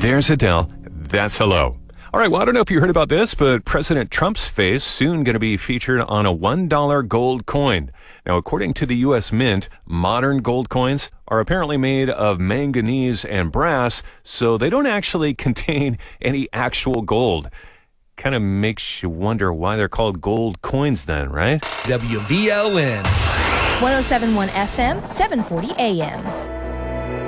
There's Adele. That's hello. All right, well, I don't know if you heard about this, but President Trump's face soon going to be featured on a $1 gold coin. Now, according to the U.S. Mint, modern gold coins are apparently made of manganese and brass, so they don't actually contain any actual gold. Kind of makes you wonder why they're called gold coins then, right? WVLN. 107.1 FM, 740 AM.